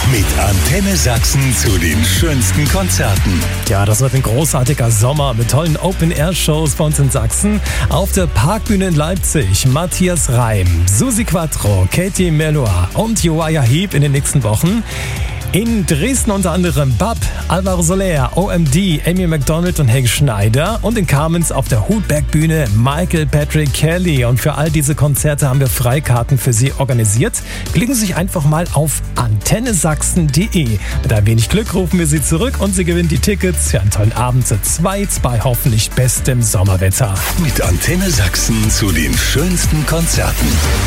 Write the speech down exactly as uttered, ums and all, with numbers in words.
Mit Antenne Sachsen zu den schönsten Konzerten. Ja, das wird ein großartiger Sommer mit tollen Open-Air-Shows bei uns in Sachsen. Auf der Parkbühne in Leipzig Matthias Reim, Susi Quattro, Katie Melua und Uriah Heep in den nächsten Wochen. In Dresden unter anderem Bab, Alvaro Soler, O M D, Amy McDonald und Helge Schneider. Und in Kamenz auf der Hutbergbühne Michael Patrick Kelly. Und für all diese Konzerte haben wir Freikarten für Sie organisiert. Klicken Sie sich einfach mal auf antenne sachsen punkt de. Mit ein wenig Glück rufen wir Sie zurück und Sie gewinnen die Tickets für einen tollen Abend zu zweit bei hoffentlich bestem Sommerwetter. Mit Antenne Sachsen zu den schönsten Konzerten.